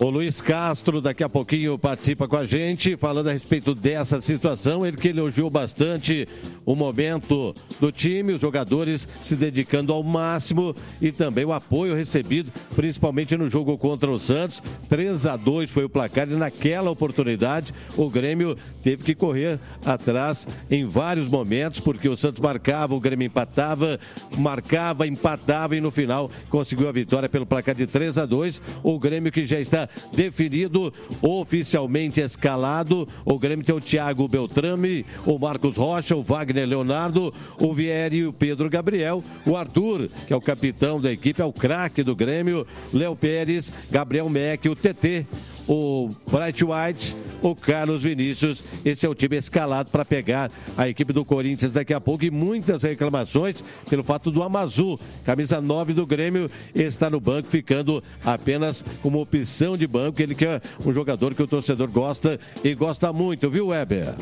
O Luiz Castro daqui a pouquinho participa com a gente, falando a respeito dessa situação. Ele que elogiou bastante o momento do time, os jogadores se dedicando ao máximo e também o apoio recebido, principalmente no jogo contra o Santos. 3-2 foi o placar e naquela oportunidade o Grêmio teve que correr atrás em vários momentos, porque o Santos marcava, o Grêmio empatava, marcava, empatava e no final conseguiu a vitória pelo placar de 3-2. O Grêmio que já está definido, oficialmente escalado. O Grêmio tem o Thiago Beltrame, o Marcos Rocha, o Wagner Leonardo, o Vieri e o Pedro Gabriel, o Arthur, que é o capitão da equipe, é o craque do Grêmio, Léo Pérez, Gabriel Meck, o TT, o Bright White, o Carlos Vinícius. Esse é o time escalado para pegar a equipe do Corinthians daqui a pouco, e muitas reclamações pelo fato do Amazu, camisa 9 do Grêmio, está no banco, ficando apenas como opção de banco. Ele que é um jogador que o torcedor gosta e gosta muito, viu, Weber?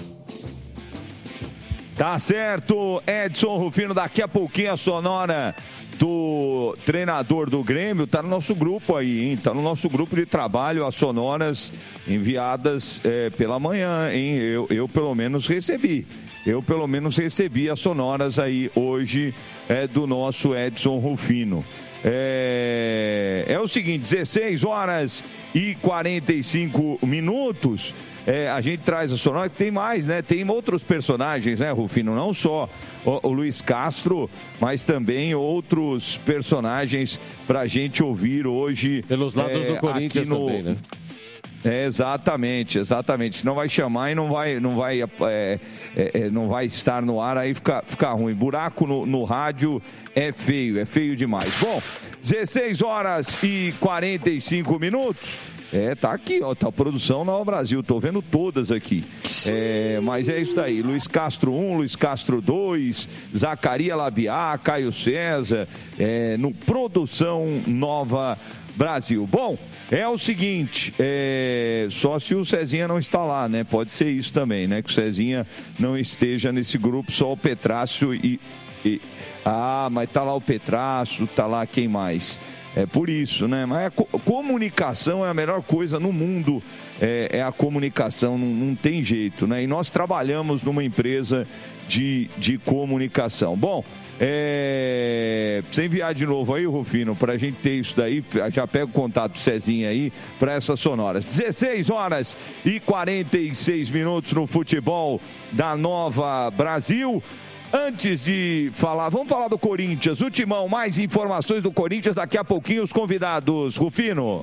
Tá certo, Edson Rufino, daqui a pouquinho a sonora do treinador do Grêmio tá no nosso grupo aí, hein? Tá no nosso grupo de trabalho, as sonoras enviadas pela manhã, hein? Eu pelo menos recebi. As sonoras aí hoje do nosso Edson Rufino. É o seguinte, 16 horas e 45 minutos. A gente traz a sonora, tem mais, né? Tem outros personagens, né, Rufino? Não só o Luiz Castro, mas também outros personagens pra gente ouvir hoje. Pelos lados do Corinthians também, né? Exatamente. Não vai chamar e não vai estar no ar, aí fica ruim. Buraco no rádio é feio demais. Bom, 16 horas e 45 minutos. Tá aqui, ó, tá a produção Nova Brasil, tô vendo todas aqui. Mas é isso daí, Luiz Castro 1, Luiz Castro 2, Zacaria Labiá, Caio César, no Produção Nova Brasil. Bom, é o seguinte, só se o Cezinha não está lá, né? Pode ser isso também, né? Que o Cezinha não esteja nesse grupo, só o Petrácio mas tá lá o Petrácio, tá lá quem mais? É por isso, né? Mas a comunicação é a melhor coisa no mundo, é a comunicação, não tem jeito, né? E nós trabalhamos numa empresa de comunicação. Bom, precisa enviar de novo aí, Rufino, pra gente ter isso daí, já pega o contato do Cezinha aí para essas sonoras. 16 horas e 46 minutos no futebol da Nova Brasil. Antes de falar, vamos falar do Corinthians, o Timão, mais informações do Corinthians, daqui a pouquinho os convidados, Rufino.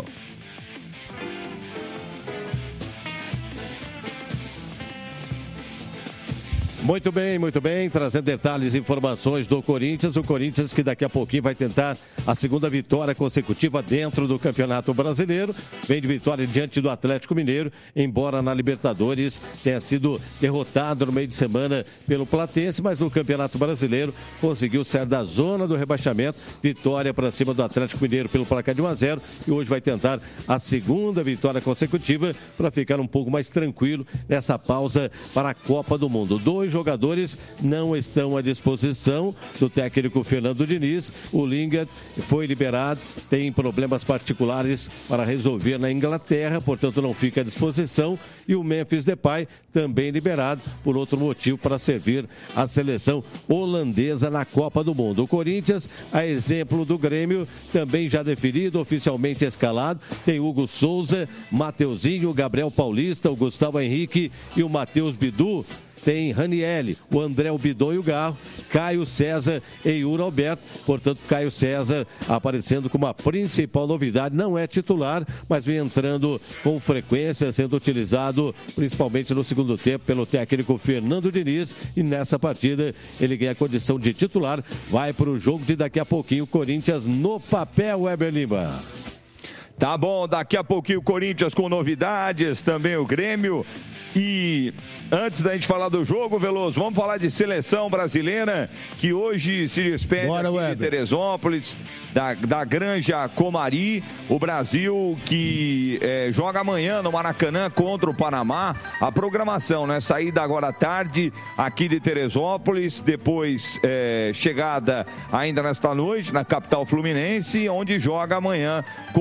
Muito bem, trazendo detalhes e informações do Corinthians. O Corinthians que daqui a pouquinho vai tentar a segunda vitória consecutiva dentro do Campeonato Brasileiro. Vem de vitória diante do Atlético Mineiro, embora na Libertadores tenha sido derrotado no meio de semana pelo Platense, mas no Campeonato Brasileiro conseguiu sair da zona do rebaixamento. Vitória para cima do Atlético Mineiro pelo placar de 1-0 e hoje vai tentar a segunda vitória consecutiva para ficar um pouco mais tranquilo nessa pausa para a Copa do Mundo. 2 jogadores não estão à disposição do técnico Fernando Diniz. O Lingard foi liberado, tem problemas particulares para resolver na Inglaterra, portanto não fica à disposição. E o Memphis Depay também liberado por outro motivo, para servir a seleção holandesa na Copa do Mundo. O Corinthians, a exemplo do Grêmio, também já definido, oficialmente escalado. Tem Hugo Souza, Mateuzinho, Gabriel Paulista, o Gustavo Henrique e o Matheus Bidu. Tem Ranielli, o André Bidon e o Garro, Caio César e Yuri Alberto. Portanto, Caio César aparecendo como a principal novidade. Não é titular, mas vem entrando com frequência, sendo utilizado principalmente no segundo tempo pelo técnico Fernando Diniz. E nessa partida ele ganha a condição de titular. Vai para o jogo de daqui a pouquinho, Corinthians no papel, Weber Lima. Tá bom, daqui a pouquinho o Corinthians com novidades, também o Grêmio. E antes da gente falar do jogo, Veloso, vamos falar de seleção brasileira, que hoje se despede aqui de Teresópolis, da Granja Comari. O Brasil que joga amanhã no Maracanã contra o Panamá. A programação, né? Saída agora à tarde aqui de Teresópolis, depois chegada ainda nesta noite na capital fluminense, onde joga amanhã contra o Panamá.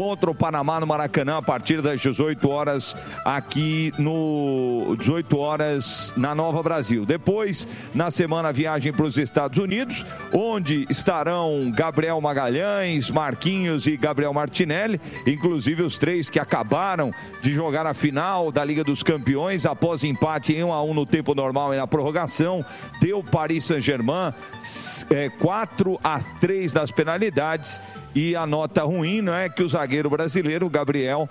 Panamá, no Maracanã, a partir das 18 horas, aqui no 18 horas na Nova Brasil. Depois, na semana, viagem para os Estados Unidos, onde estarão Gabriel Magalhães, Marquinhos e Gabriel Martinelli, inclusive os três que acabaram de jogar a final da Liga dos Campeões, após empate em 1-1 no tempo normal e na prorrogação, deu Paris Saint-Germain 4-3 nas penalidades. E a nota ruim, não é, que o zagueiro brasileiro, Gabriel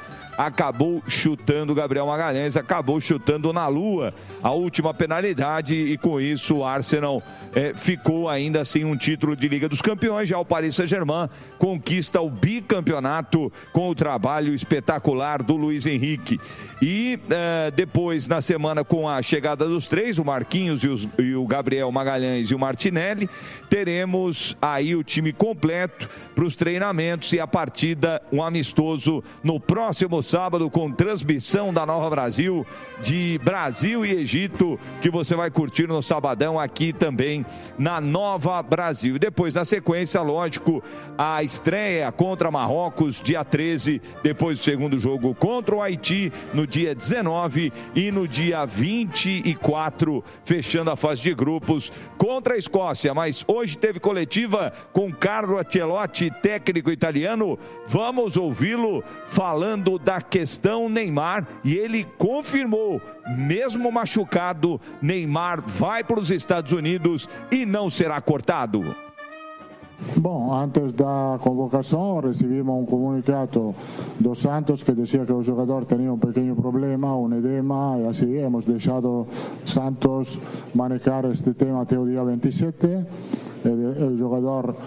Magalhães, acabou chutando na lua a última penalidade, e com isso o Arsenal ficou ainda sem um título de Liga dos Campeões. Já o Paris Saint-Germain conquista o bicampeonato com o trabalho espetacular do Luiz Henrique. E depois, na semana, com a chegada dos três, o Marquinhos e o Gabriel Magalhães e o Martinelli, teremos aí o time completo para os treinamentos e a partida, um amistoso no próximo sábado, com transmissão da Nova Brasil, de Brasil e Egito, que você vai curtir no sabadão aqui também na Nova Brasil. E depois, na sequência, lógico, a estreia contra Marrocos, dia 13, depois do segundo jogo contra o Haiti, no dia 19, e no dia 24, fechando a fase de grupos, contra a Escócia. Mas hoje teve coletiva com Carlo Ancelotti, técnico italiano. Vamos ouvi-lo falando da questão Neymar, e ele confirmou, mesmo machucado, Neymar vai para os Estados Unidos e não será cortado. Bom, antes da convocação recebimos um comunicado do Santos que dizia que o jogador tinha um pequeno problema, um edema, e assim hemos deixado Santos manejar este tema até o dia 27. O jogador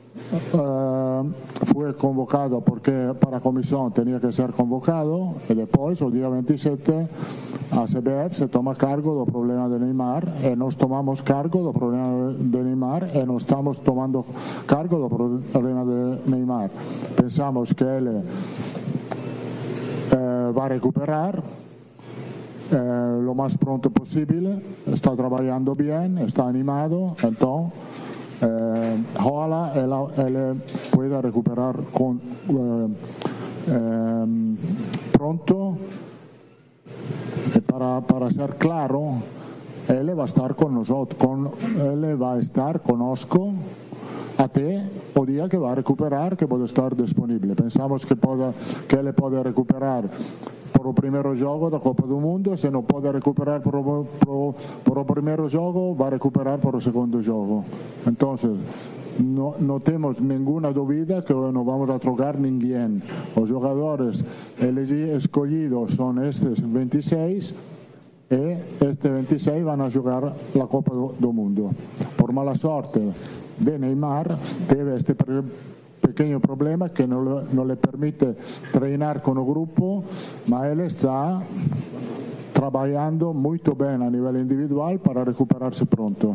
foi convocado porque para a comissão tinha que ser convocado, e depois, o dia 27, a CBF se toma cargo do problema de Neymar, e nós tomamos cargo do problema de Neymar, e nós estamos tomando cargo do problema de Neymar. Pensamos que ele vai recuperar lo mais pronto possível, está trabalhando bem, está animado, então ojalá él pueda recuperar pronto. Para ser claro, él va a estar con nosotros, él va a estar conosco até o día que va a recuperar, que puede estar disponible. Pensamos que él puede recuperar por o primeiro jogo da Copa do Mundo. Se não pode recuperar por o primeiro jogo, vai recuperar por o segundo jogo. Então, não temos nenhuma dúvida que não vamos a trocar ninguém. Os jogadores escolhidos são estes 26, e estes 26 vão a jogar a Copa do Mundo. Por mala sorte de Neymar, teve este pequeno problema que não lhe permite treinar com o grupo, mas ele está trabalhando muito bem a nível individual para recuperar-se pronto.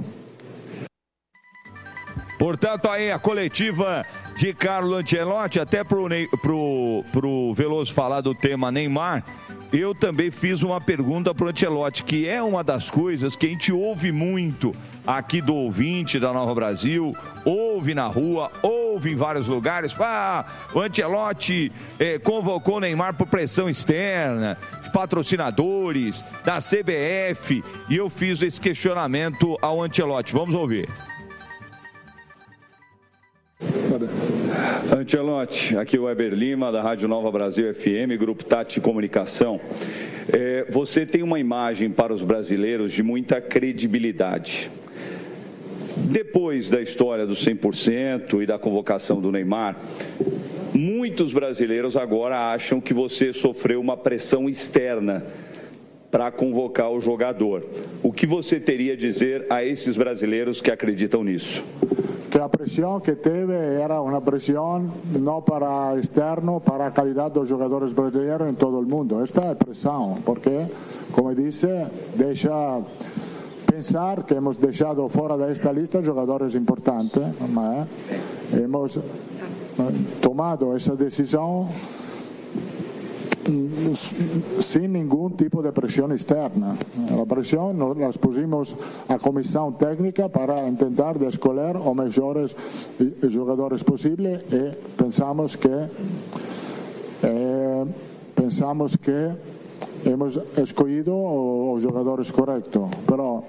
Portanto, aí a coletiva de Carlo Ancelotti, até pro Veloso falar do tema Neymar, eu também fiz uma pergunta pro Ancelotti, que é uma das coisas que a gente ouve muito aqui do ouvinte da Nova Brasil, ouve na rua, ouve em vários lugares. O Ancelotti convocou o Neymar por pressão externa, patrocinadores, da CBF, e eu fiz esse questionamento ao Ancelotti. Vamos ouvir. Ancelotti, aqui é o Weber Lima, da Rádio Nova Brasil FM, Grupo Tati Comunicação. Você tem uma imagem para os brasileiros de muita credibilidade. Depois da história do 100% e da convocação do Neymar, muitos brasileiros agora acham que você sofreu uma pressão externa para convocar o jogador. O que você teria a dizer a esses brasileiros que acreditam nisso? Que a pressão que teve era uma pressão não para externo, para a qualidade dos jogadores brasileiros em todo o mundo. Esta é pressão, porque, como disse, deixa pensar que hemos deixado fora desta lista jogadores importantes, mas hemos tomado essa decisão sem nenhum tipo de pressão externa. A pressão nós pusimos a comissão técnica para tentar escolher os melhores jogadores possíveis, e pensamos que pensamos que hemos escolhido os jogadores correctos, pero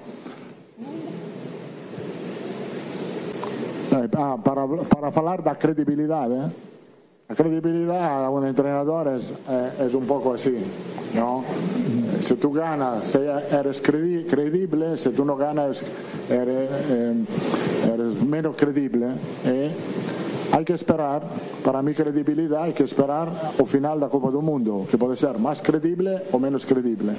para falar da credibilidade, a credibilidade a um treinador é um pouco assim, não? Se tu ganas, eres creíble, se tu não ganas, eres menos creíble. Hay que esperar, para mi credibilidad, hay que esperar o final da Copa do Mundo, que pode ser mais creíble ou menos creíble.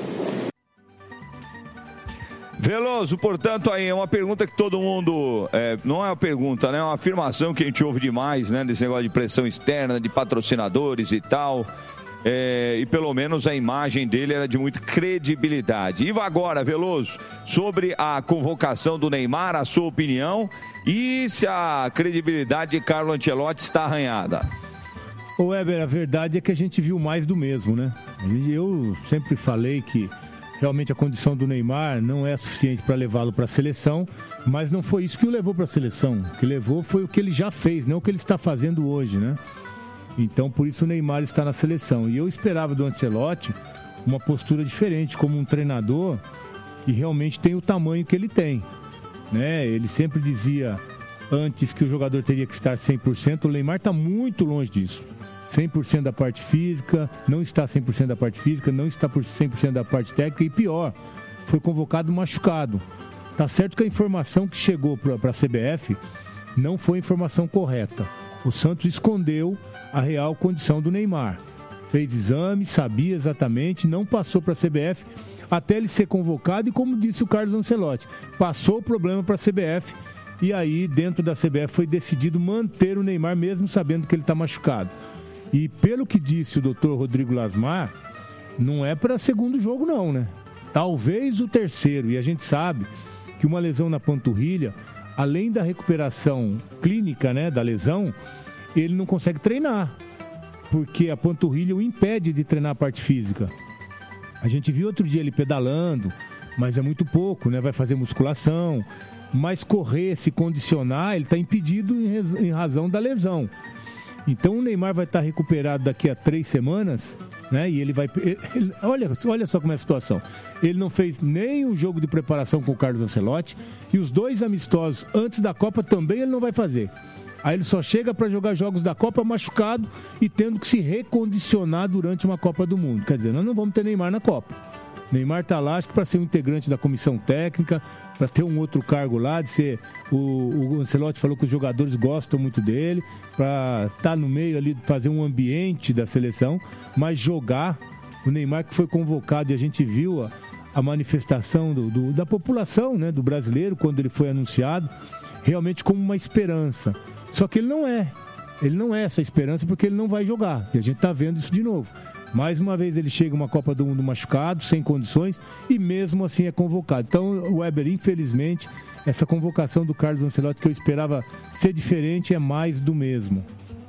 Veloso, portanto, aí é uma pergunta que todo mundo, não é uma pergunta, né? É uma afirmação que a gente ouve demais, né? Desse negócio de pressão externa, de patrocinadores e tal. E pelo menos a imagem dele era de muita credibilidade. E agora, Veloso, sobre a convocação do Neymar, a sua opinião e se a credibilidade de Carlo Ancelotti está arranhada. Ô Weber, a verdade é que a gente viu mais do mesmo, né? Eu sempre falei que realmente a condição do Neymar não é suficiente para levá-lo para a seleção, mas não foi isso que o levou para a seleção. O que levou foi o que ele já fez, não o que ele está fazendo hoje, né? Então, por isso o Neymar está na seleção. E eu esperava do Ancelotti uma postura diferente, como um treinador que realmente tem o tamanho que ele tem, né? Ele sempre dizia antes que o jogador teria que estar 100%. O Neymar está muito longe disso. 100% da parte física, não está 100% da parte física, não está por 100% da parte técnica e pior, foi convocado machucado. Tá certo que a informação que chegou para a CBF não foi a informação correta. O Santos escondeu a real condição do Neymar. Fez exame, sabia exatamente, não passou para a CBF até ele ser convocado e, como disse o Carlos Ancelotti, passou o problema para a CBF e aí dentro da CBF foi decidido manter o Neymar mesmo sabendo que ele está machucado. E pelo que disse o doutor Rodrigo Lasmar, não é para segundo jogo não, né? Talvez o terceiro, e a gente sabe que uma lesão na panturrilha, além da recuperação clínica, né, da lesão, ele não consegue treinar, porque a panturrilha o impede de treinar a parte física. A gente viu outro dia ele pedalando, mas é muito pouco, né? Vai fazer musculação, mas correr, se condicionar, ele está impedido em razão da lesão. Então o Neymar vai estar recuperado daqui a 3 semanas, né? E ele vai... olha só como é a situação. Ele não fez nem um jogo de preparação com o Carlos Ancelotti e os 2 amistosos antes da Copa também ele não vai fazer. Aí ele só chega para jogar jogos da Copa machucado e tendo que se recondicionar durante uma Copa do Mundo. Quer dizer, nós não vamos ter Neymar na Copa. Neymar está lá, acho que para ser um integrante da comissão técnica, para ter um outro cargo lá, de ser... O Ancelotti falou que os jogadores gostam muito dele, para estar no meio ali, fazer um ambiente da seleção, mas jogar o Neymar que foi convocado, e a gente viu a manifestação da população, né, do brasileiro, quando ele foi anunciado, realmente como uma esperança. Só que ele não é essa esperança porque ele não vai jogar, e a gente está vendo isso de novo. Mais uma vez ele chega uma Copa do Mundo machucado, sem condições, e mesmo assim é convocado. Então, o Weber, infelizmente, essa convocação do Carlos Ancelotti, que eu esperava ser diferente, é mais do mesmo.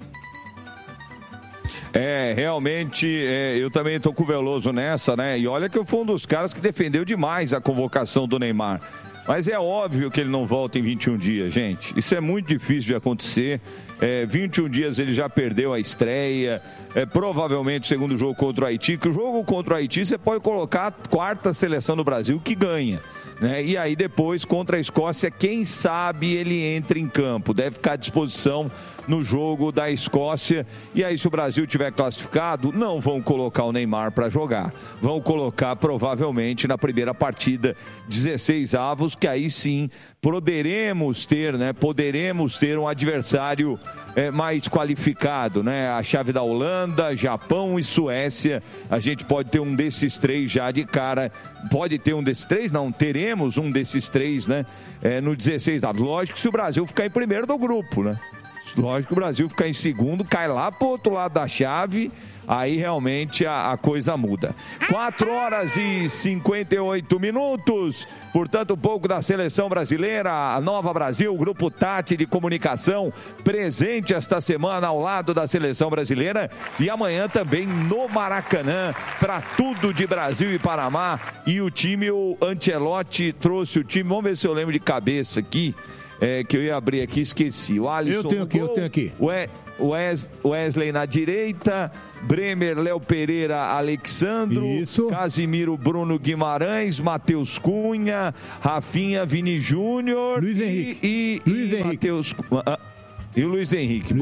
Realmente, eu também estou com o Veloso nessa, né? E olha que eu fui um dos caras que defendeu demais a convocação do Neymar. Mas é óbvio que ele não volta em 21 dias, gente. Isso é muito difícil de acontecer. 21 dias ele já perdeu a estreia. Provavelmente o segundo jogo contra o Haiti. Que o jogo contra o Haiti você pode colocar a 4ª seleção do Brasil que ganha, né? E aí depois contra a Escócia, quem sabe ele entra em campo. Deve ficar à disposição no jogo da Escócia. E aí se o Brasil tiver classificado, não vão colocar o Neymar para jogar. Vão colocar provavelmente na primeira partida 16 avos, que aí sim poderemos ter um adversário mais qualificado, né? A chave da Holanda, Japão e Suécia, a gente pode ter um desses 3 já de cara. Pode ter um desses 3? Não, teremos um desses 3, né? No 16 avos. Lógico que se o Brasil ficar em primeiro do grupo, né? Lógico que o Brasil ficar em segundo, cai lá pro outro lado da chave, aí realmente a coisa muda. 4h58, portanto, um pouco da seleção brasileira, a Nova Brasil, o Grupo Tati de Comunicação, presente esta semana ao lado da seleção brasileira e amanhã também no Maracanã, para tudo de Brasil e Panamá. E o time, o Ancelotti trouxe o time, vamos ver se eu lembro de cabeça aqui. Que eu ia abrir aqui, esqueci. O Alisson. Eu tenho aqui. Wesley na direita, Bremer, Léo Pereira, Alexandro, Casimiro, Bruno Guimarães, Matheus Cunha, Rafinha, Vini Júnior Luiz Henrique. E o Luiz Henrique.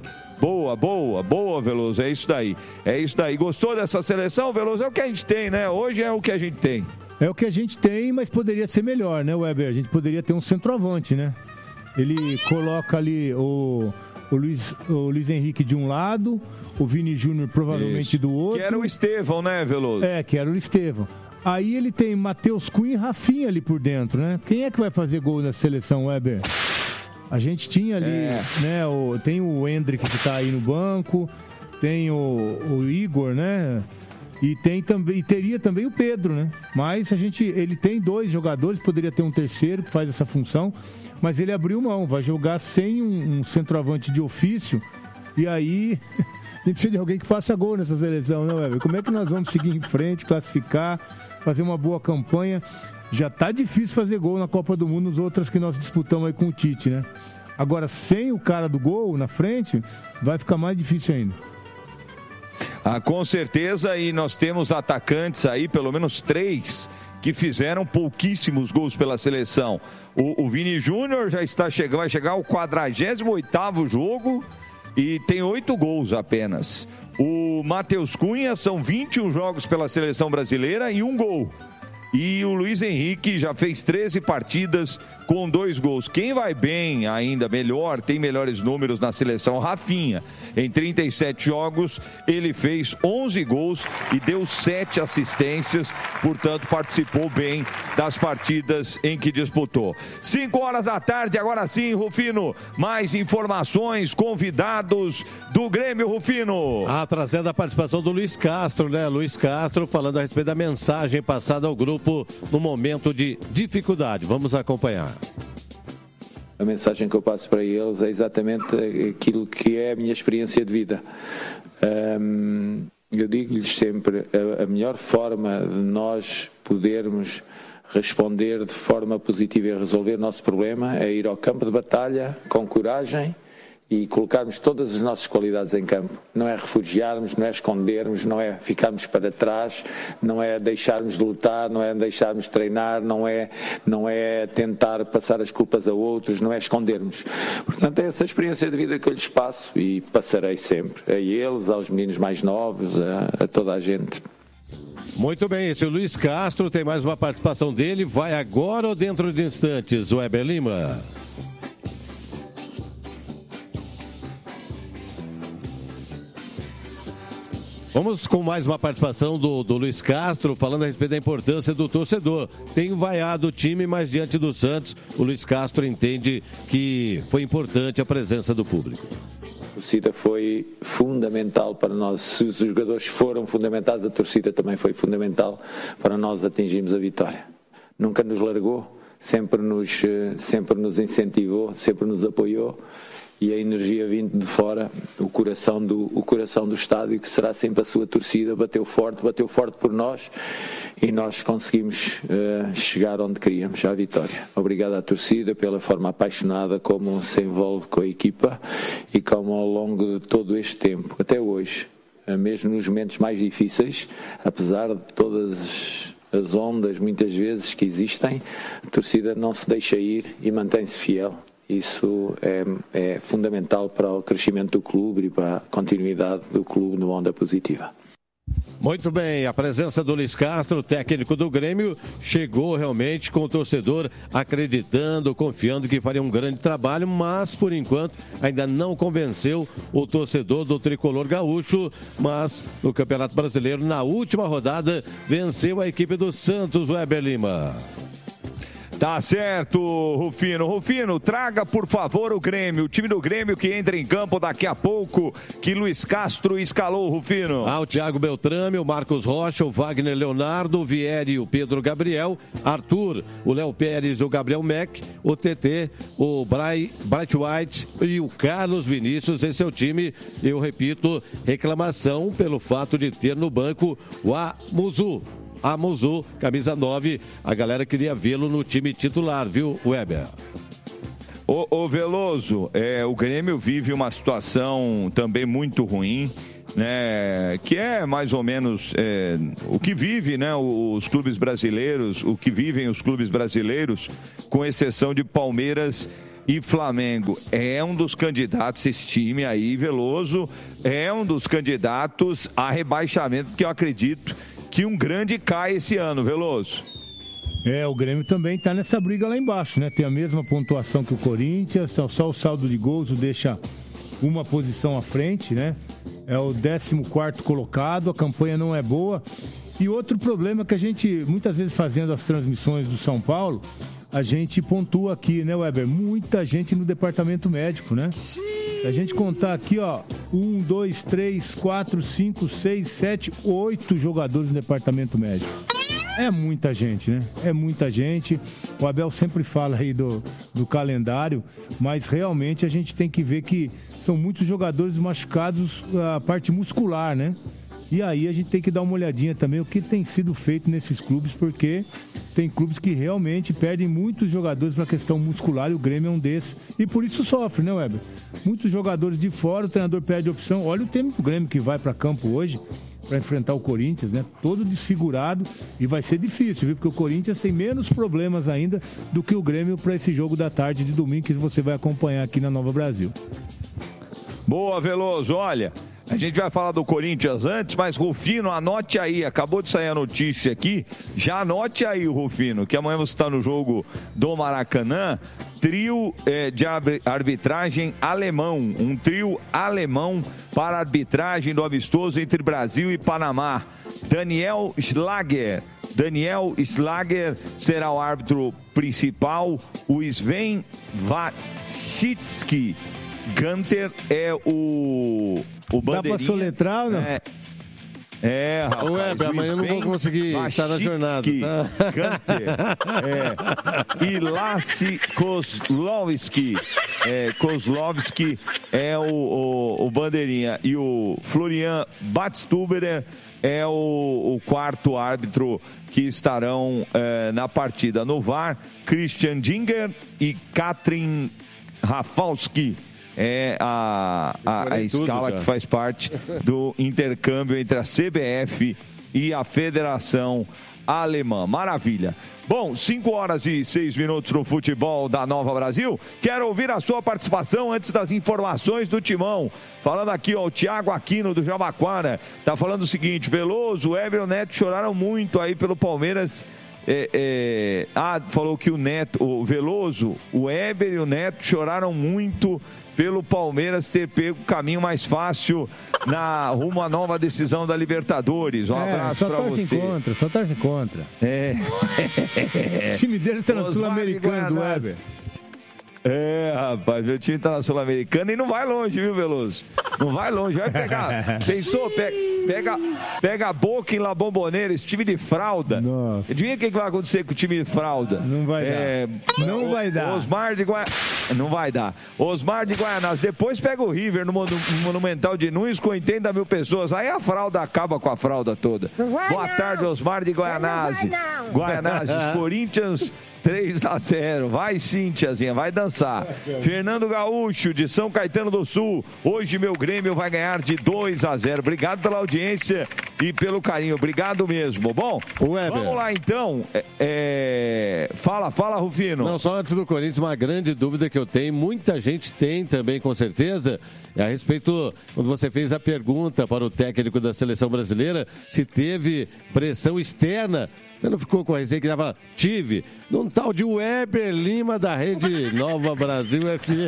Boa, Veloso. É isso daí. Gostou dessa seleção, Veloso? É o que a gente tem, né? Hoje é o que a gente tem. É o que a gente tem, mas poderia ser melhor, né, Weber? A gente poderia ter um centroavante, né? Ele coloca ali o Luiz Henrique de um lado, o Vini Júnior provavelmente do outro. Que era o Estevão, né, Veloso? Que era o Estevão. Aí ele tem Matheus Cunha e Rafinha ali por dentro, né? Quem é que vai fazer gol na seleção, Weber? A gente tinha ali, né? Tem o Hendrick que tá aí no banco, tem o Igor, né? E teria também o Pedro, né? Mas ele tem 2 jogadores, poderia ter um terceiro que faz essa função, mas ele abriu mão, vai jogar sem um centroavante de ofício, e aí a gente precisa de alguém que faça gol nessa seleção, né, Weber? Como é que nós vamos seguir em frente, classificar, fazer uma boa campanha? Já tá difícil fazer gol na Copa do Mundo, nas outras que nós disputamos aí com o Tite, né? Agora, sem o cara do gol na frente, vai ficar mais difícil ainda. Com certeza, e nós temos atacantes aí, pelo menos 3, que fizeram pouquíssimos gols pela seleção. O Vini Júnior vai chegar ao 48º jogo e tem 8 gols apenas. O Matheus Cunha são 21 jogos pela seleção brasileira e 1 gol. E o Luiz Henrique já fez 13 partidas com 2 gols. Quem vai bem ainda melhor, tem melhores números na seleção, Rafinha. Em 37 jogos, ele fez 11 gols e deu 7 assistências. Portanto, participou bem das partidas em que disputou. 5 horas da tarde, agora sim, Rufino. Mais informações, convidados do Grêmio, Rufino. Trazendo a participação do Luiz Castro, né? Luiz Castro falando a respeito da mensagem passada ao grupo no momento de dificuldade. Vamos acompanhar. A mensagem que eu passo para eles é exatamente aquilo que é a minha experiência de vida. Eu digo-lhes sempre, a melhor forma de nós podermos responder de forma positiva e resolver o nosso problema é ir ao campo de batalha com coragem e colocarmos todas as nossas qualidades em campo. Não é refugiarmos, não é escondermos, não é ficarmos para trás, não é deixarmos de lutar, não é deixarmos de treinar, não é tentar passar as culpas a outros, não é escondermos. Portanto, é essa experiência de vida que eu lhes passo e passarei sempre. A eles, aos meninos mais novos, a toda a gente. Muito bem, esse é o Luiz Castro, tem mais uma participação dele. Vai agora ou dentro de instantes, o Weber Lima? Vamos com mais uma participação do Luiz Castro, falando a respeito da importância do torcedor. Tem vaiado o time, mas diante do Santos, o Luiz Castro entende que foi importante a presença do público. A torcida foi fundamental para nós. Se os jogadores foram fundamentais, a torcida também foi fundamental para nós atingirmos a vitória. Nunca nos largou, sempre nos incentivou, sempre nos apoiou. E a energia vindo de fora, o coração do estádio, que será sempre a sua torcida, bateu forte por nós e nós conseguimos chegar onde queríamos, à vitória. Obrigado à torcida pela forma apaixonada como se envolve com a equipa e como ao longo de todo este tempo, até hoje, mesmo nos momentos mais difíceis, apesar de todas as ondas muitas vezes que existem, a torcida não se deixa ir e mantém-se fiel. Isso é fundamental para o crescimento do clube e para a continuidade do clube numa onda positiva. Muito bem, a presença do Luiz Castro, técnico do Grêmio, chegou realmente com o torcedor acreditando, confiando que faria um grande trabalho, mas por enquanto ainda não convenceu o torcedor do tricolor gaúcho, mas no Campeonato Brasileiro, na última rodada, venceu a equipe do Santos, Weber Lima. Tá certo, Rufino. Rufino, traga, por favor, o Grêmio. O time do Grêmio que entra em campo daqui a pouco, que Luiz Castro escalou, Rufino. O Thiago Beltrame, o Marcos Rocha, o Wagner Leonardo, o Vieri, o Pedro Gabriel, Arthur, o Léo Pérez, o Gabriel Mack, o TT, o Bright White e o Carlos Vinícius. Esse é o time, eu repito, reclamação pelo fato de ter no banco o Amuzu, camisa 9, a galera queria vê-lo no time titular, viu, Weber? Ô Veloso, o Grêmio vive uma situação também muito ruim, né? Que é mais ou menos o que vive, né? Os clubes brasileiros, o que vivem os clubes brasileiros, com exceção de Palmeiras e Flamengo. É um dos candidatos, esse time aí, Veloso, é um dos candidatos a rebaixamento, porque eu acredito que um grande cai esse ano, Veloso. O Grêmio também está nessa briga lá embaixo, né? Tem a mesma pontuação que o Corinthians, então só o saldo de gols o deixa uma posição à frente, né? É o 14º colocado, a campanha não é boa. E outro problema que a gente, muitas vezes fazendo as transmissões do São Paulo, a gente pontua aqui, né, Weber? Muita gente no departamento médico, né? Se a gente contar aqui, 1, 2, 3, 4, 5, 6, 7, 8 jogadores no departamento médico. É muita gente, né? É muita gente. O Abel sempre fala aí do calendário, mas realmente a gente tem que ver que são muitos jogadores machucados a parte muscular, né? E aí a gente tem que dar uma olhadinha também o que tem sido feito nesses clubes, porque tem clubes que realmente perdem muitos jogadores para a questão muscular e o Grêmio é um desses. E por isso sofre, né, Weber? Muitos jogadores de fora, o treinador perde a opção. Olha o tempo do Grêmio que vai para campo hoje para enfrentar o Corinthians, né? Todo desfigurado e vai ser difícil, viu? Porque o Corinthians tem menos problemas ainda do que o Grêmio para esse jogo da tarde de domingo que você vai acompanhar aqui na Nova Brasil. Boa, Veloso. Olha, a gente vai falar do Corinthians antes, mas Rufino, anote aí, acabou de sair a notícia aqui, já anote aí, Rufino, que amanhã você está no jogo do Maracanã, trio de arbitragem alemão, um trio alemão para arbitragem do amistoso entre Brasil e Panamá. Daniel Schlager será o árbitro principal, o Sven Wachitsky Gunter é o bandeirinha. Dá pra soletrar ou não? Rapaz. Weber, amanhã eu não vou conseguir estar na jornada. Tá? Gunter. E Lassi Kozlowski. Kozlowski é o bandeirinha. E o Florian Batstuber é o quarto árbitro que estarão na partida. No VAR, Christian Dinger e Katrin Rafalski. É a escala que faz parte do intercâmbio entre a CBF e a Federação Alemã. Maravilha. Bom, 5h06 no futebol da Nova Brasil. Quero ouvir a sua participação antes das informações do Timão. Falando aqui, o Thiago Aquino do Jabaquara tá falando o seguinte: Veloso, o Weber e o Neto choraram muito aí pelo Palmeiras. Falou que o Veloso, o Weber e o Neto choraram muito pelo Palmeiras ter pego o caminho mais fácil rumo à nova decisão da Libertadores. Um abraço pra você. Só torce contra. O time dele está na Sul-Americana do Weber. Rapaz, meu time tá na Sul-Americana e não vai longe, viu, Veloso? Não vai longe, vai pegar. Pensou? Pega a Boca em La Bombonera, esse time de fralda. Nossa. Adivinha o que vai acontecer com o time de fralda? Não vai dar. Não vai dar. Osmar de Não vai dar. Osmar de Guaianazes. Depois pega o River no Monumental de Nunes com 80 mil pessoas. Aí a fralda acaba com a fralda toda. Boa tarde, Osmar de Guaianazes. Guaianazes, Corinthians 3-0. Vai sim, tiazinha, vai dançar. Fernando Gaúcho, de São Caetano do Sul. Hoje meu Grêmio vai ganhar de 2-0. Obrigado pela audiência e pelo carinho. Obrigado mesmo. Bom, vamos lá então. Fala, Rufino. Não, só antes do Corinthians, uma grande dúvida que eu tenho, muita gente tem também, com certeza, a respeito, quando você fez a pergunta para o técnico da seleção brasileira, se teve pressão externa. Você não ficou com a resenha que dava? Tive. Num tal de Weber Lima da Rede Nova Brasil FM.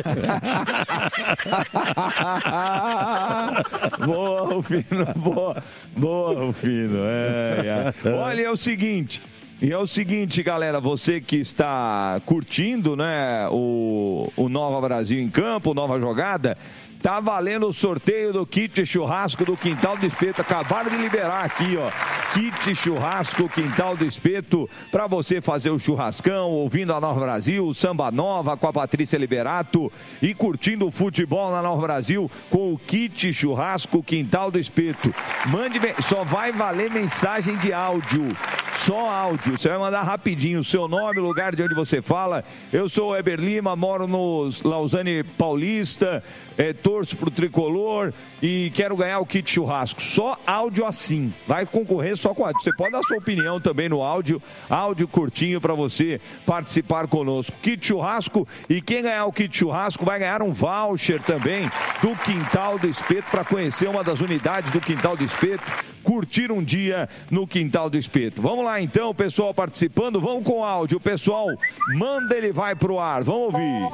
Boa, Rufino. Boa, Rufino. Olha, é o seguinte, galera, você que está curtindo, né, o Nova Brasil em Campo, Nova Jogada, tá valendo o sorteio do kit churrasco do Quintal do Espeto. Acabaram de liberar aqui, ó. Kit churrasco Quintal do Espeto para você fazer o churrascão, ouvindo a Nova Brasil, Samba Nova com a Patrícia Liberato e curtindo o futebol na Nova Brasil com o kit churrasco Quintal do Espeto. Só vai valer mensagem de áudio. só áudio. Você vai mandar rapidinho o seu nome, o lugar de onde você fala. Eu sou o Weber Lima, moro no Lausanne Paulista, torço pro Tricolor e quero ganhar o kit churrasco. Só áudio assim. Vai concorrer só com áudio. Você pode dar sua opinião também no áudio curtinho para você participar conosco. Kit churrasco, e quem ganhar o kit churrasco vai ganhar um voucher também do Quintal do Espeto para conhecer uma das unidades do Quintal do Espeto, curtir um dia no Quintal do Espeto. Vamos lá então, pessoal participando, vamos com áudio, pessoal, manda, ele vai pro ar, vamos ouvir.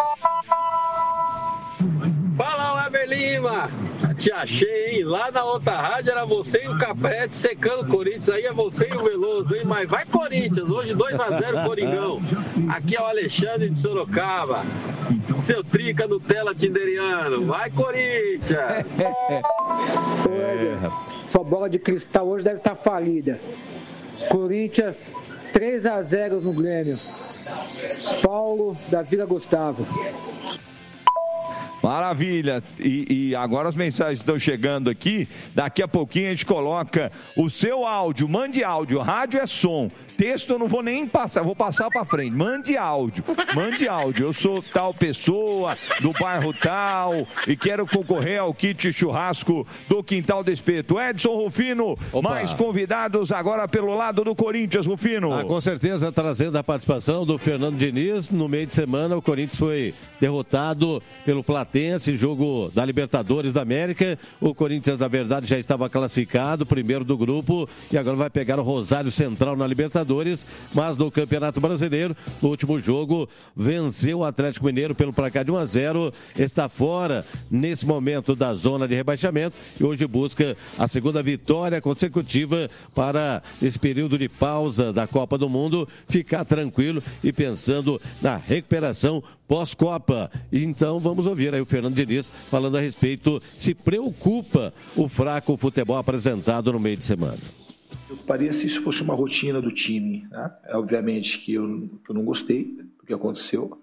Fala, Weber Lima, te achei, hein? Lá na outra rádio era você e o Capete secando o Corinthians, aí é você e o Veloso, hein? Mas vai Corinthians, hoje 2-0 Coringão. Aqui é o Alexandre de Sorocaba, seu trica Nutella tinderiano, vai Corinthians! Sua bola de cristal hoje deve estar falida. Corinthians 3-0 no Grêmio. Paulo da Vila Gustavo. Maravilha, e agora as mensagens estão chegando aqui, daqui a pouquinho a gente coloca o seu áudio, mande áudio, rádio é som, texto eu não vou nem passar, vou passar para frente, mande áudio, eu sou tal pessoa, do bairro tal, e quero concorrer ao kit churrasco do Quintal do Espeto. Edson Rufino, mais convidados agora pelo lado do Corinthians, Rufino. Com certeza, trazendo a participação do Fernando Diniz, no meio de semana o Corinthians foi derrotado pelo Platense, jogo da Libertadores da América. O Corinthians, na verdade, já estava classificado, primeiro do grupo, e agora vai pegar o Rosário Central na Libertadores, mas no Campeonato Brasileiro, no último jogo, venceu o Atlético Mineiro pelo placar de 1-0, está fora, nesse momento, da zona de rebaixamento, e hoje busca a segunda vitória consecutiva para esse período de pausa da Copa do Mundo, ficar tranquilo e pensando na recuperação pós-Copa. Então, vamos ouvir aí o Fernando Diniz falando a respeito, se preocupa o fraco futebol apresentado no meio de semana. Preocuparia se isso fosse uma rotina do time, né? Obviamente que eu não gostei do que aconteceu.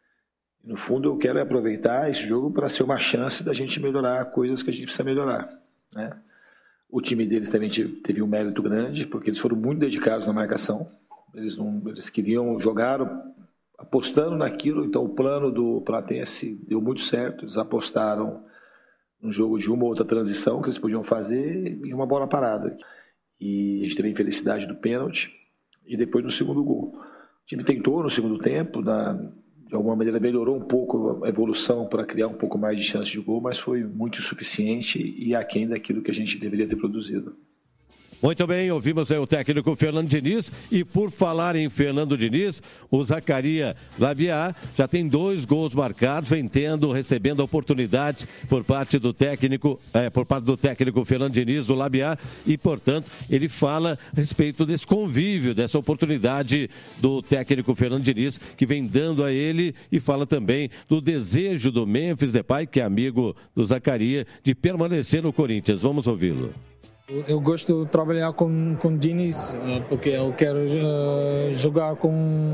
No fundo, eu quero aproveitar esse jogo para ser uma chance da gente melhorar coisas que a gente precisa melhorar, né? O time deles também teve um mérito grande, porque eles foram muito dedicados na marcação. Eles queriam jogar apostando naquilo, então o plano do Platense deu muito certo. Eles apostaram num jogo de uma ou outra transição que eles podiam fazer e uma bola parada. E a gente teve a infelicidade do pênalti e depois no segundo gol. O time tentou no segundo tempo, de alguma maneira melhorou um pouco a evolução para criar um pouco mais de chance de gol, mas foi muito insuficiente e aquém daquilo que a gente deveria ter produzido. Muito bem, ouvimos aí o técnico Fernando Diniz, e por falar em Fernando Diniz, o Zacarias Labiá já tem 2 gols marcados, recebendo oportunidades por parte do técnico Fernando Diniz, do Labiá, e portanto ele fala a respeito desse convívio, dessa oportunidade do técnico Fernando Diniz, que vem dando a ele, e fala também do desejo do Memphis Depay, que é amigo do Zacarias, de permanecer no Corinthians. Vamos ouvi-lo. Eu gosto de trabalhar com Diniz, porque eu quero jogar com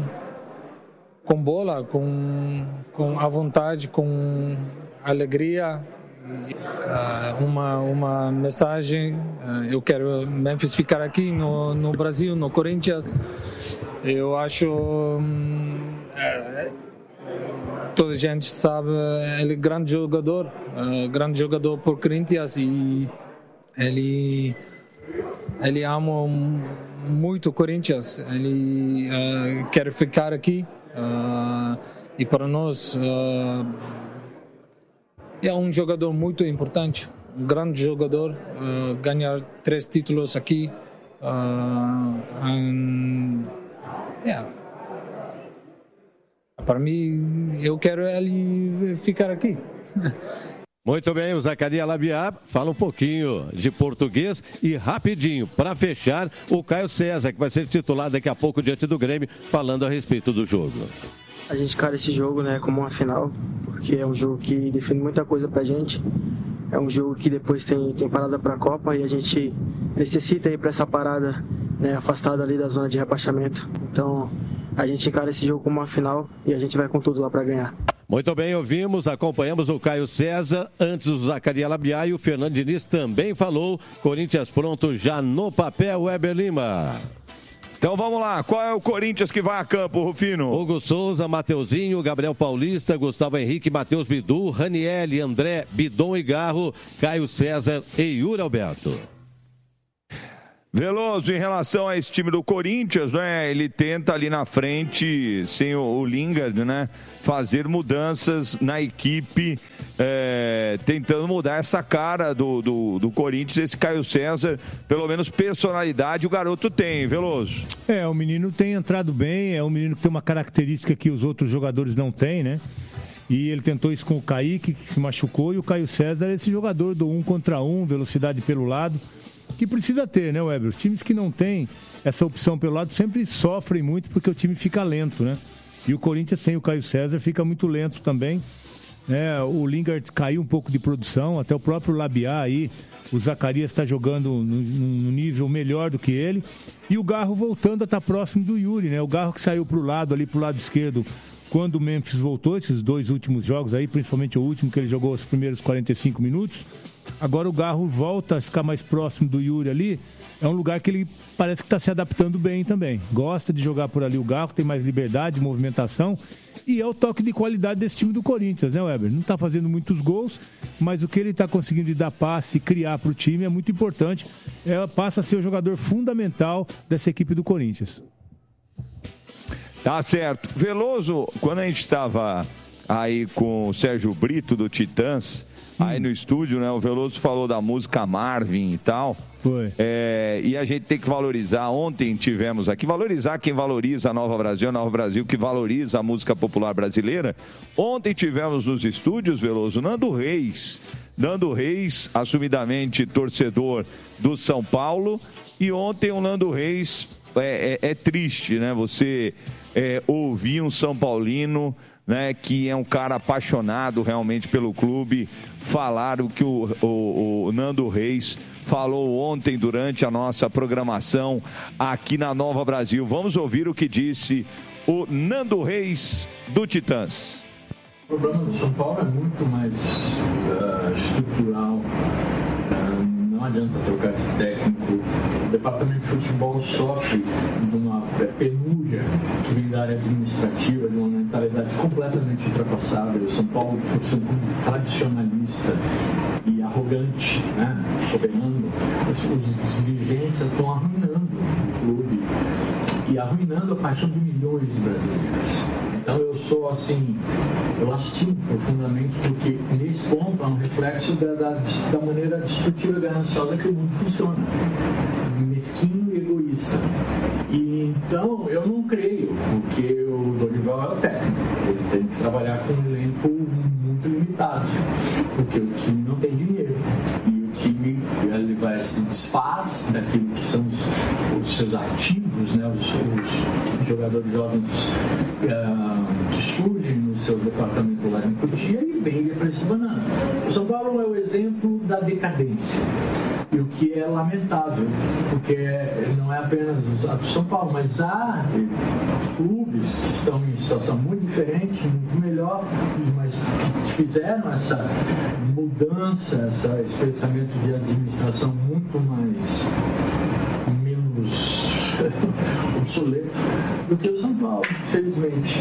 bola, com a vontade, com alegria. Uma mensagem, eu quero Memphis ficar aqui no Brasil, no Corinthians. Eu acho, toda a gente sabe, ele é grande jogador por Corinthians, e ele ama muito o Corinthians, ele quer ficar aqui, e para nós é um jogador muito importante, um grande jogador, ganhar 3 títulos aqui, para mim, eu quero ele ficar aqui. Muito bem, o Zacarias Labiá fala um pouquinho de português, e rapidinho, para fechar, o Caio César, que vai ser titular daqui a pouco diante do Grêmio, falando a respeito do jogo. A gente encara esse jogo, né, como uma final, porque é um jogo que define muita coisa pra gente. É um jogo que depois tem parada pra Copa, e a gente necessita ir pra essa parada, né, afastada ali da zona de rebaixamento. Então, a gente encara esse jogo como uma final e a gente vai com tudo lá pra ganhar. Muito bem, acompanhamos o Caio César, antes o Zacarias Labiá, e o Fernando Diniz também falou. Corinthians pronto já no papel, Weber Lima. Então vamos lá, qual é o Corinthians que vai a campo, Rufino? Hugo Souza, Mateuzinho, Gabriel Paulista, Gustavo Henrique, Matheus Bidu, Raniele, André, Bidon e Garro, Caio César e Yuri Alberto. Veloso, em relação a esse time do Corinthians, né, ele tenta ali na frente, sem o Lingard, né, fazer mudanças na equipe, tentando mudar essa cara do Corinthians. Esse Caio César, pelo menos personalidade, o garoto tem, Veloso. O menino tem entrado bem, é um menino que tem uma característica que os outros jogadores não têm, né? E ele tentou isso com o Kaique, que se machucou, e o Caio César é esse jogador do 1 contra 1, velocidade pelo lado, que precisa ter, né, Weber? Os times que não têm essa opção pelo lado sempre sofrem muito porque o time fica lento, né? E o Corinthians sem o Caio César fica muito lento também. O Lingard caiu um pouco de produção, até o próprio Labiá aí, o Zacarias está jogando num nível melhor do que ele. E o Garro voltando a estar próximo do Yuri, né? O Garro que saiu pro lado esquerdo, quando o Memphis voltou, esses 2 últimos jogos aí, principalmente o último, que ele jogou os primeiros 45 minutos. Agora o Garro volta a ficar mais próximo do Yuri ali. É um lugar que ele parece que está se adaptando bem também. Gosta de jogar por ali o Garro, tem mais liberdade, movimentação. E é o toque de qualidade desse time do Corinthians, né, Weber? Não está fazendo muitos gols, mas o que ele está conseguindo dar passe e criar para o time é muito importante. Passa a ser o jogador fundamental dessa equipe do Corinthians. Tá certo. Veloso, quando a gente estava aí com o Sérgio Brito do Titãs, aí no estúdio, né, o Veloso falou da música Marvin e tal. Foi. E a gente tem que valorizar. Ontem tivemos aqui, valorizar quem valoriza a Nova Brasil que valoriza a música popular brasileira. Ontem tivemos nos estúdios, Veloso, Nando Reis, assumidamente torcedor do São Paulo. E ontem o Nando Reis, é triste, né? Você ouvir um São Paulino, né, que é um cara apaixonado realmente pelo clube, falar o que o Nando Reis falou ontem durante a nossa programação aqui na Nova Brasil. Vamos ouvir o que disse o Nando Reis do Titãs. O problema do São Paulo é muito mais estrutural. Não adianta trocar de técnico. O departamento de futebol sofre de uma penúria que vem da área administrativa, de uma mentalidade completamente ultrapassada. O São Paulo, por ser um clube tradicionalista e arrogante, né, soberano, os dirigentes estão arruinando o clube e arruinando a paixão de milhões de brasileiros. Então eu sou assim, eu lastimo profundamente, porque nesse ponto é um reflexo da maneira destrutiva e gananciosa que o mundo funciona. Mesquinho e egoísta. E então eu não creio, porque o Dorival é o técnico. Ele tem que trabalhar com um elenco muito limitado, porque o time não tem dinheiro. E o time ele vai se desfaz daquilo que são os seus ativos, né? Os jogadores jovens que surgem no seu departamento lá em Cotia e vende a preço de banana. O São Paulo é o exemplo da decadência. E o que é lamentável, porque não é apenas a do São Paulo, mas há clubes que estão em situação muito diferente, muito melhor, mas que fizeram essa mudança, esse pensamento de administração muito menos obsoleto do que o São Paulo, infelizmente.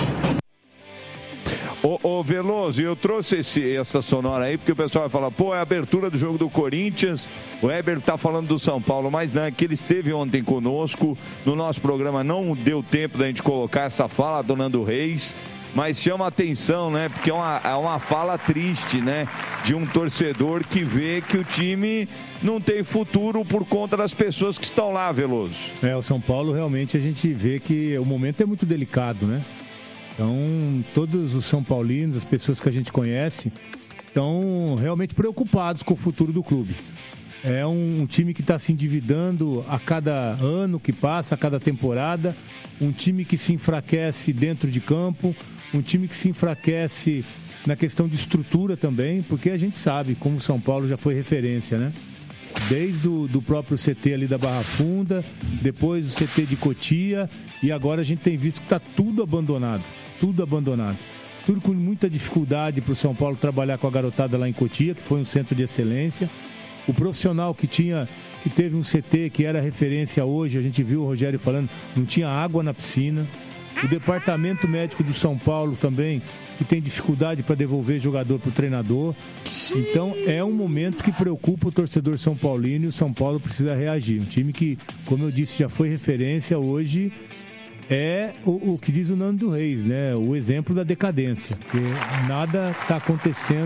Ô Veloso, eu trouxe essa sonora aí porque o pessoal vai falar, é a abertura do jogo do Corinthians, o Heber tá falando do São Paulo, mas não, que ele esteve ontem conosco, no nosso programa não deu tempo da gente colocar essa fala do Nando Reis, mas chama atenção, né, porque é uma fala triste, né, de um torcedor que vê que o time não tem futuro por conta das pessoas que estão lá, Veloso. O São Paulo realmente a gente vê que o momento é muito delicado, né? Então, todos os São Paulinos, as pessoas que a gente conhece, estão realmente preocupados com o futuro do clube. É um time que está se endividando a cada ano que passa, a cada temporada. Um time que se enfraquece dentro de campo. Um time que se enfraquece na questão de estrutura também, porque a gente sabe como o São Paulo já foi referência, né? Desde do próprio CT ali da Barra Funda, depois o CT de Cotia, e agora a gente tem visto que está tudo abandonado. Tudo com muita dificuldade para o São Paulo trabalhar com a garotada lá em Cotia, que foi um centro de excelência. O profissional que teve um CT que era referência hoje, a gente viu o Rogério falando, não tinha água na piscina. O departamento médico do São Paulo também, que tem dificuldade para devolver jogador para o treinador. Então é um momento que preocupa o torcedor são paulino e o São Paulo precisa reagir. Um time que, como eu disse, já foi referência, hoje é o que diz o Nando Reis, né? O exemplo da decadência, porque nada está acontecendo.